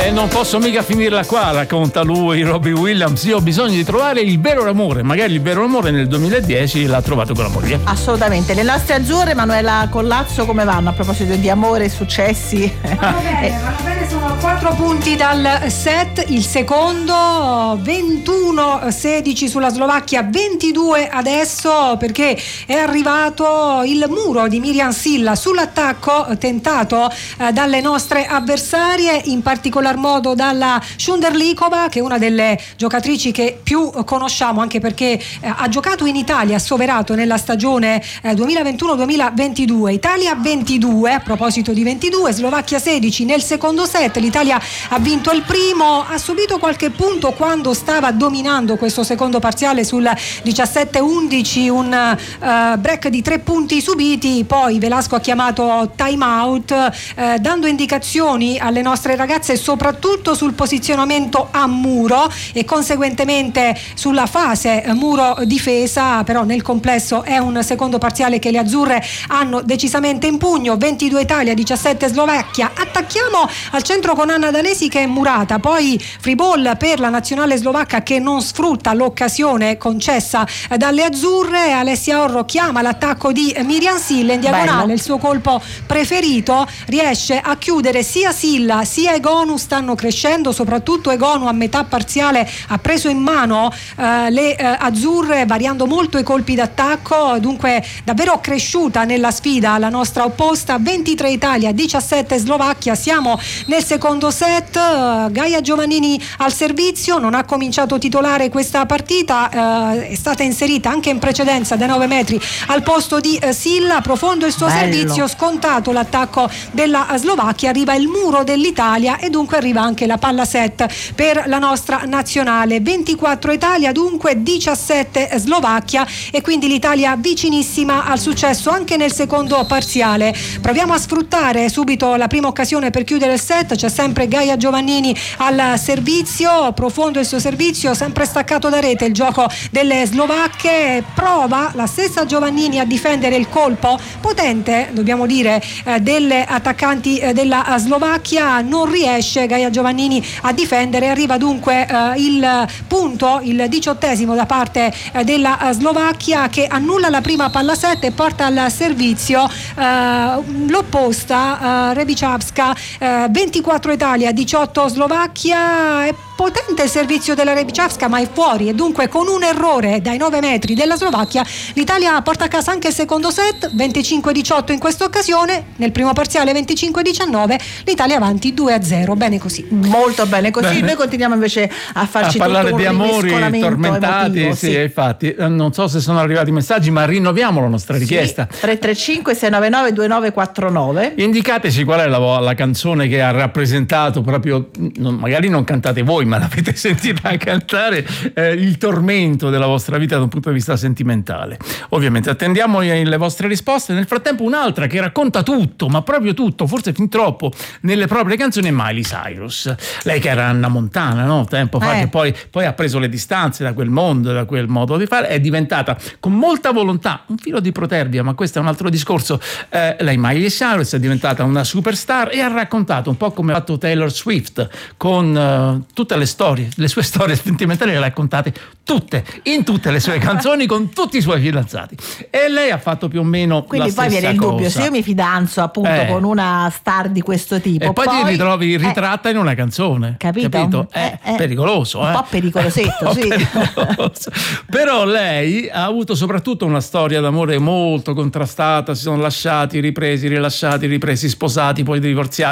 E non posso mica finirla qua, racconta lui, Robbie Williams. Io ho bisogno di trovare il vero amore. Magari il vero amore nel 2010 l'ha trovato con la moglie. Assolutamente. Le nostre azzurre, Manuela Collazzo, come vanno a proposito di amore e successi? Vanno bene, sono a 4 punti dal set, il secondo 21-16 sulla Slovacchia, 22 adesso, perché è arrivato il muro di Miriam Silla sull'attacco tentato dalle nostre avversarie, in particolar modo dalla Shunderlikova, che è una delle giocatrici che più conosciamo, anche perché ha giocato in Italia, assoverato nella stagione 2021-2022. Italia 22, a proposito di 22, Slovacchia 16 nel secondo set. L'Italia ha vinto il primo, ha subito qualche punto quando stava dominando questo secondo parziale sul 17-11, un break di 3 punti subiti, poi Velasco ha chiamato time out, dando indicazioni alle nostre ragazze soprattutto sul posizionamento a muro e conseguentemente sulla fase muro difesa. Però nel complesso è un secondo parziale che le azzurre hanno decisamente in pugno. 22 Italia, 17 Slovacchia. Attacchiamo al centro con Anna Danesi che è murata, poi free ball per la nazionale slovacca che non sfrutta l'occasione concessa dalle azzurre. Alessia Orro chiama l'attacco di Miriam Silla in diagonale. Bello. Il suo colpo preferito, riesce a chiudere sia Silla sia Egonu, stanno crescendo, soprattutto Egonu a metà parziale ha preso in mano le azzurre, variando molto i colpi d'attacco, dunque davvero cresciuta nella sfida la nostra opposta. 23 Italia, 17 Slovacchia, siamo nel secondo set. Gaia Giovannini al servizio, non ha cominciato titolare questa partita, è stata inserita anche in precedenza da 9 metri al posto di Silla. Profondo il suo servizio, scontato l'attacco della Slovacchia, arriva il muro dell'Italia e dunque arriva anche la palla set per la nostra nazionale. 24 Italia, dunque 17 Slovacchia, e quindi l'Italia vicinissima al successo anche nel secondo parziale. Proviamo a sfruttare subito la prima occasione per chiudere il set. C'è sempre Gaia Giovannini al servizio, profondo il suo servizio, sempre staccato da rete il gioco delle slovacche. Prova la stessa Giovannini a difendere il colpo potente, dobbiamo dire, delle attaccanti della Slovacchia. Non riesce Gaia Giovannini a difendere, arriva dunque il punto, il 18° da parte della Slovacchia, che annulla la prima palla set e porta al servizio l'opposta, Revichavska. 24 Italia, 18 Slovacchia. È potente il servizio della Revichavska, ma è fuori, e dunque con un errore dai 9 metri della Slovacchia l'Italia porta a casa anche il secondo set. 25-18 in questa occasione, nel primo parziale 25-19, l'Italia avanti 2-0. Bene così, molto bene così. Bene. Noi continuiamo invece a farci parlare di amori tormentati, emotivo, sì. Infatti non so se sono arrivati messaggi, ma rinnoviamo la nostra richiesta. 335 699 2949. Indicateci qual è la canzone che ha rappresentato proprio, magari non cantate voi, ma l'avete sentita cantare, il tormento della vostra vita da un punto di vista sentimentale. Ovviamente attendiamo le vostre risposte. Nel frattempo un'altra che racconta tutto, ma proprio tutto, forse fin troppo, nelle proprie canzoni è Miley Cyrus. Lei che era Anna Montana, no? Tempo fa, che poi ha preso le distanze da quel mondo, da quel modo di fare, è diventata con molta volontà, un filo di protervia, ma questo è un altro discorso. Lei, Miley Cyrus, è diventata una superstar e ha raccontato un po' come ha fatto Taylor Swift con tutte le storie, le sue storie sentimentali le ha raccontate tutte, in tutte le sue canzoni, con tutti i suoi fidanzati, e lei ha fatto più o meno quindi la stessa poi viene il dubbio, cosa. Se io mi fidanzo appunto con una star di questo tipo e poi ti ritrovi ritratta in una canzone, capito? È pericoloso, un po' pericolosetto, sì. Pericoloso. Però lei ha avuto soprattutto una storia d'amore molto contrastata, si sono lasciati, ripresi, rilasciati, ripresi, sposati, poi divorziati.